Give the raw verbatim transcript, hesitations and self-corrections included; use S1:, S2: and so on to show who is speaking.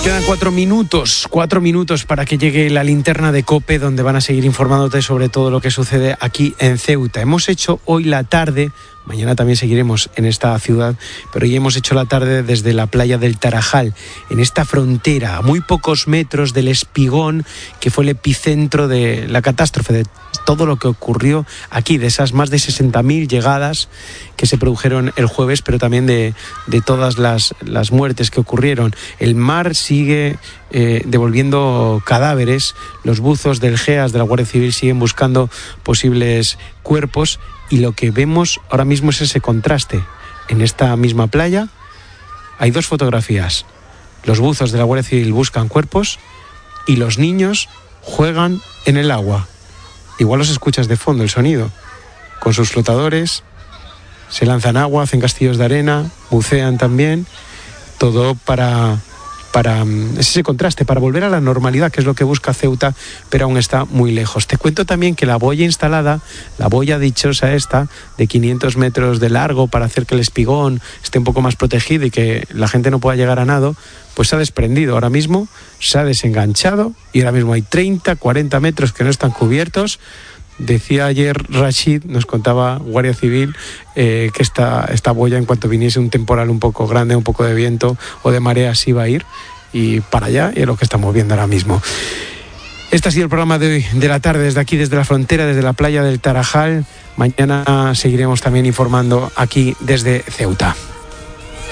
S1: Quedan cuatro minutos, cuatro minutos para que llegue la linterna de COPE, donde van a seguir informándote sobre todo lo que sucede aquí en Ceuta. Hemos hecho hoy la tarde, mañana también seguiremos en esta ciudad, pero hoy hemos hecho la tarde desde la playa del Tarajal, en esta frontera, a muy pocos metros del Espigón, que fue el epicentro de la catástrofe, de todo lo que ocurrió aquí, de esas más de sesenta mil llegadas que se produjeron el jueves, pero también de, de todas las, las muertes que ocurrieron. El mar sigue eh, devolviendo cadáveres, los buzos del GEAS, de la Guardia Civil, siguen buscando posibles cuerpos, y lo que vemos ahora mismo es ese contraste. En esta misma playa hay dos fotografías: los buzos de la Guardia Civil buscan cuerpos y los niños juegan en el agua. Igual los escuchas de fondo, el sonido, con sus flotadores, se lanzan agua, hacen castillos de arena, bucean también, todo para, para ese contraste, para volver a la normalidad, que es lo que busca Ceuta, pero aún está muy lejos. Te cuento también que la boya instalada, la boya dichosa esta, de quinientos metros de largo, para hacer que el Espigón esté un poco más protegido y que la gente no pueda llegar a nado, pues se ha desprendido ahora mismo, se ha desenganchado, y ahora mismo hay treinta, cuarenta metros que no están cubiertos. Decía ayer Rashid, nos contaba Guardia Civil, eh, que esta, esta boya, en cuanto viniese un temporal un poco grande, un poco de viento o de marea, se iba a ir, y para allá, y es lo que estamos viendo ahora mismo. Este ha sido el programa de hoy, de la tarde, desde aquí, desde la frontera, desde la playa del Tarajal. Mañana seguiremos también informando aquí desde Ceuta.